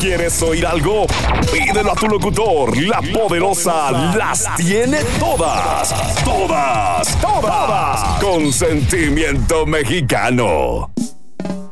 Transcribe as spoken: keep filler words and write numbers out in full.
¿Quieres oír algo? Pídelo a tu locutor. La poderosa las tiene todas. Todas, todas. Con sentimiento mexicano.